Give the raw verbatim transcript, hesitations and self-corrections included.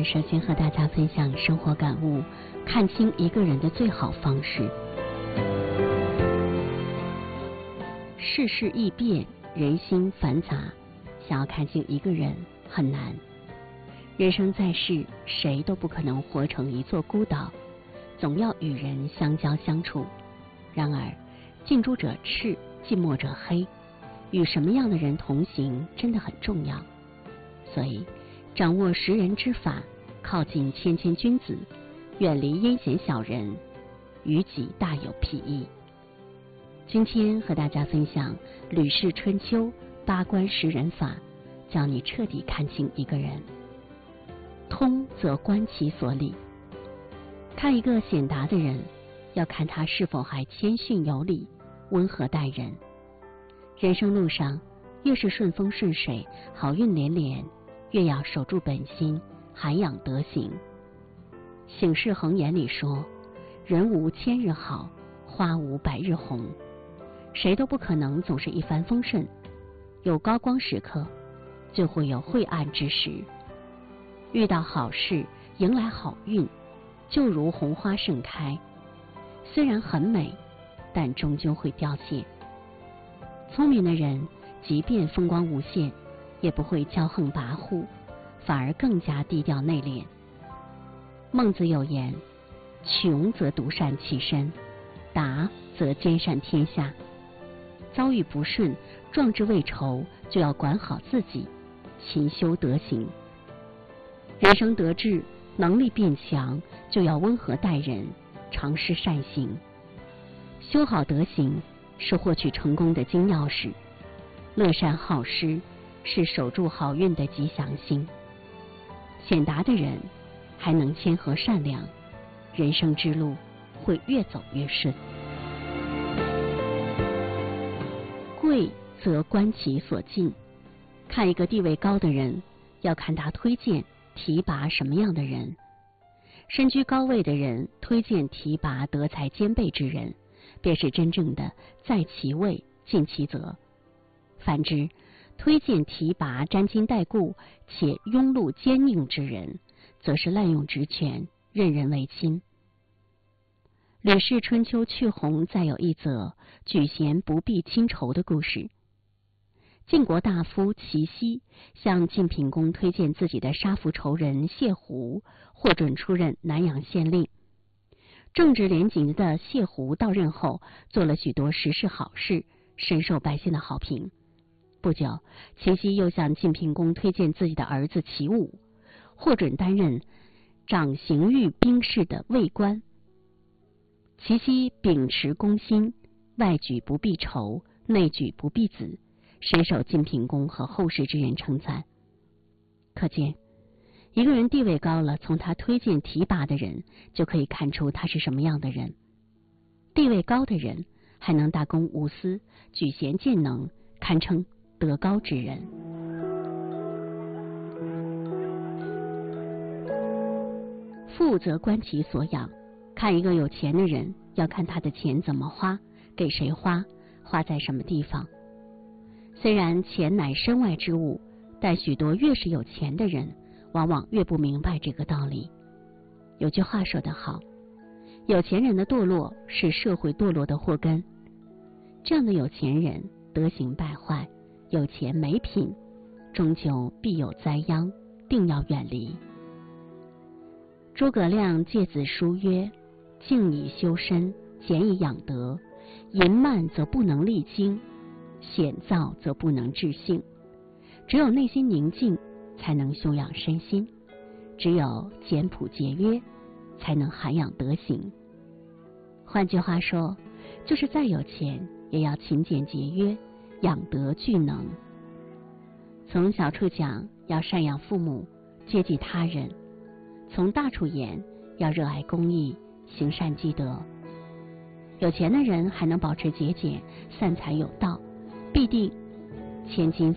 首先和大家分享生活感悟，看清一个人的最好方式。世事易变，人心繁杂，想要看清一个人很难。人生在世，谁都不可能活成一座孤岛，总要与人相交相处。然而，近朱者赤，近墨者黑，与什么样的人同行真的很重要。所以，掌握识人之法，靠近谦谦君子，远离阴险小人，于己大有裨益。今天和大家分享《吕氏春秋》八关识人法，教你彻底看清一个人。通则观其所理。看一个显达的人，要看他是否还谦逊有礼，温和待人。人生路上，越是顺风顺水，好运连连，越要守住本心，涵养德行。醒世恒言里说，人无千日好，花无百日红。谁都不可能总是一帆风顺，有高光时刻，就会有晦暗之时。遇到好事，迎来好运，就如红花盛开，虽然很美，但终究会凋谢。聪明的人，即便风光无限，也不会骄横跋扈，反而更加低调内敛。孟子有言，穷则独善其身，达则兼善天下。遭遇不顺，壮志未酬，就要管好自己，勤修德行。人生得志，能力变强，就要温和待人，常施善行。修好德行，是获取成功的金钥匙。乐善好施，是守住好运的吉祥星。显达的人，还能谦和善良，人生之路会越走越顺。贵则观其所进。看一个地位高的人，要看他推荐提拔什么样的人。身居高位的人推荐提拔德才兼备之人，便是真正的在其位尽其责。反之，推荐提拔沾亲带故且庸碌奸佞之人，则是滥用职权，任人唯亲。吕氏春秋去鸿再有一则举贤不避亲仇的故事。晋国大夫祁奚向晋平公推荐自己的杀父仇人谢胡，获准出任南阳县令。正直廉洁的谢胡到任后，做了许多实事好事，深受百姓的好评。不久，祁奚又向晋平公推荐自己的儿子祁武，获准担任掌刑狱兵士的尉官。祁奚秉持公心，外举不避仇，内举不避子，深受晋平公和后世之人称赞。可见，一个人地位高了，从他推荐提拔的人就可以看出他是什么样的人。地位高的人还能大公无私，举贤荐能，堪称德高之人。富则观其所养。看一个有钱的人，要看他的钱怎么花，给谁花，花在什么地方。虽然钱乃身外之物，但许多越是有钱的人，往往越不明白这个道理。有句话说得好，有钱人的堕落是社会堕落的祸根。这样的有钱人德行败坏，有钱没品，终究必有灾殃，定要远离。诸葛亮诫子书曰，静以修身，俭以养德，淫慢则不能励精，险躁则不能治性。只有内心宁静，才能修养身心；只有简朴节约，才能涵养德行。换句话说，就是再有钱，也要勤俭节约，养德聚能。从小处讲，要赡养父母，接济他人；从大处言，要热爱公益，行善积德。有钱的人还能保持节俭，散财有道，必定千金